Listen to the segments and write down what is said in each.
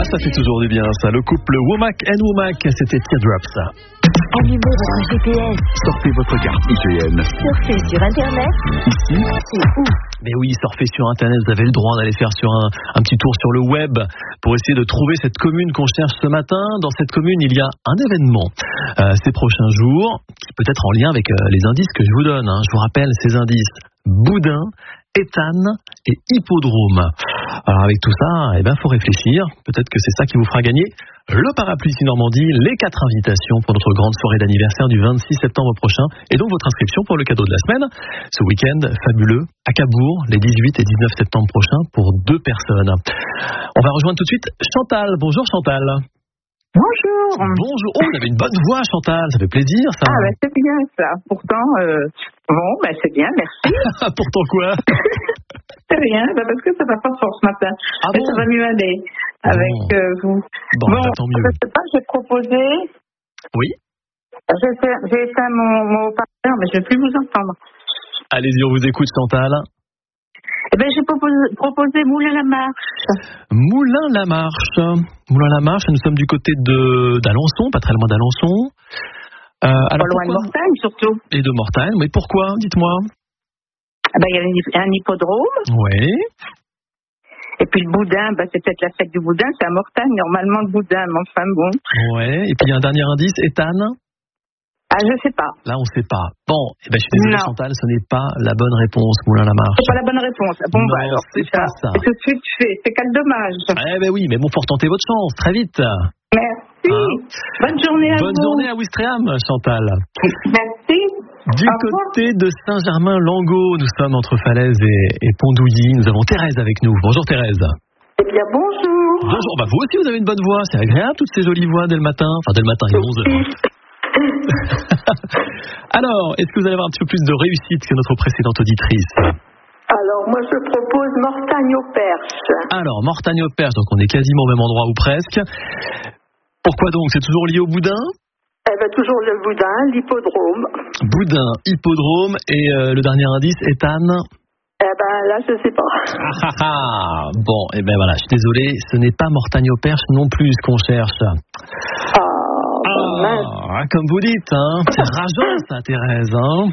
ça fait toujours du bien, ça. Le couple Womack and Womack, c'était Teardrops. Allumez votre GPS. Sortez votre carte IGN. Surfez sur Internet. Ici, C'est où? Mais oui, surfer sur Internet, vous avez le droit d'aller faire sur un petit tour sur le web pour essayer de trouver cette commune qu'on cherche ce matin. Dans cette commune, il y a un événement ces prochains jours, qui peut être en lien avec les indices que je vous donne. Je vous rappelle ces indices: Boudin, Éthanne et Hippodrome. Alors avec tout ça, faut réfléchir. Peut-être que c'est ça qui vous fera gagner le parapluie ici Normandie, les 4 invitations pour notre grande soirée d'anniversaire du 26 septembre prochain, et donc votre inscription pour le cadeau de la semaine. Ce week-end fabuleux à Cabourg, les 18 et 19 septembre prochains pour 2 personnes. On va rejoindre tout de suite Chantal. Bonjour Chantal. Bonjour. Bonjour. Oh, vous avez une bonne voix Chantal, ça fait plaisir ça. Ah c'est bien ça. Pourtant, c'est bien, merci. Pourtant quoi? C'est rien, parce que ça va pas fort ce matin. Ah mais bon? ça va mieux aller avec vous. Bon, tant mieux. Je sais pas, j'ai proposé. Oui. J'ai éteint mon haut-parleur, mais je vais plus vous entendre. Allez-y, on vous écoute Chantal. J'ai proposé Moulin-la-Marche. Moulin-la-Marche. Moulin-la-Marche, nous sommes du côté d'Alençon, pas très loin d'Alençon. Pas loin de Mortagne surtout. Et de Mortagne, mais pourquoi? Dites-moi. Il y a un hippodrome. Oui. Et puis le Boudin, c'est peut-être la fête du Boudin, c'est à Mortagne, normalement le Boudin, mais enfin bon. Ouais, et puis il y a un dernier indice, Éthanne. Ah, je sais pas. Là, on sait pas. Bon, je suis désolé Chantal, ce n'est pas la bonne réponse, Moulin-la-Marche. C'est pas la bonne réponse. Bon, non, alors, c'est pas ça. Et tout de suite fait, c'est quel dommage. Oui, mais bon, faut retenter votre chance, très vite. Merci. Bonne journée à vous. Bonne journée à Ouistreham, Chantal. Merci. Du côté de Saint-Germain-Langot, nous sommes entre Falaise et Pondouilly. Nous avons Thérèse avec nous. Bonjour Thérèse. Eh bien, bonjour. Bonjour, vous aussi vous avez une bonne voix. C'est agréable toutes ces jolies voix dès le matin. Enfin, dès le matin, il est 11h. Alors, est-ce que vous allez avoir un petit peu plus de réussite que notre précédente auditrice? Alors, moi, je propose Mortagne-au-Perche. Alors, Mortagne-au-Perche, donc on est quasiment au même endroit ou presque. Pourquoi donc? C'est toujours lié au Boudin? Toujours le Boudin, l'hippodrome. Boudin, hippodrome, et le dernier indice, Éthanne? Là, je sais pas. Bon, voilà, je suis désolé, ce n'est pas Mortagne-au-Perche non plus ce qu'on cherche. Comme vous dites, c'est rageant ça, Thérèse,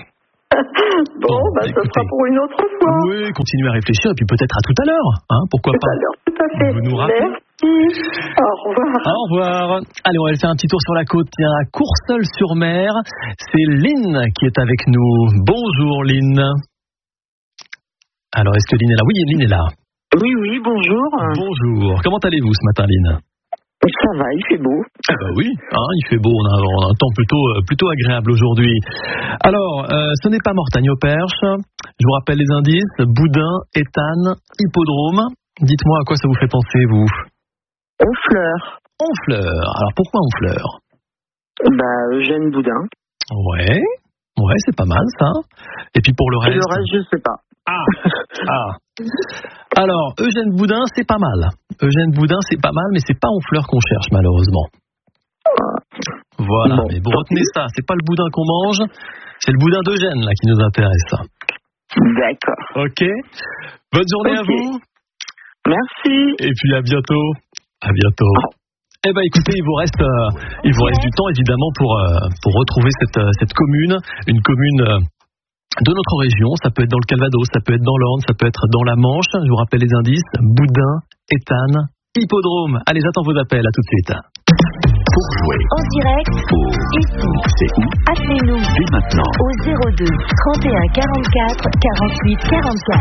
ce sera pour une autre fois. Oui, continuez à réfléchir et puis peut-être à tout à l'heure, pourquoi pas. Tout à fait. Vous nous rappelez. Merci. Au revoir. Au revoir. Allez, on va aller faire un petit tour sur la côte. Tiens, à Courseulles-sur-Mer, c'est Lynn qui est avec nous. Bonjour Lynn. Alors, est-ce que Lynn est là? Oui, Lynn est là. Oui, bonjour. Bonjour. Comment allez-vous ce matin, Lynn? Ça va, il fait beau. Oui, il fait beau, on a un temps plutôt agréable aujourd'hui. Alors, ce n'est pas Mortagne-au-Perche. Je vous rappelle les indices: Boudin, Éthanne, hippodrome. Dites-moi à quoi ça vous fait penser, vous? Honfleur. Honfleur. Alors, pourquoi Honfleur? Eugène Boudin. Ouais, c'est pas mal, ça. Et puis pour le reste... Et le reste, je sais pas. Alors, Eugène Boudin, c'est pas mal. Eugène Boudin, c'est pas mal, mais c'est pas Honfleur qu'on cherche, malheureusement. Voilà, mais retenez ça. C'est pas le boudin qu'on mange, c'est le boudin d'Eugène, là, qui nous intéresse. D'accord. Ok. Bonne journée à vous. Merci. Et puis à bientôt. À bientôt. Écoutez, il vous reste du temps, évidemment, pour retrouver cette commune, une commune de notre région. Ça peut être dans le Calvados, ça peut être dans l'Orne, ça peut être dans la Manche. Je vous rappelle les indices: Boudin, Éthanne, hippodrome. Allez, j'attends vos appels. À tout de suite. Pour jouer En direct, ici, c'est où? appelez-nous Dès maintenant au 02 31 44 48 44.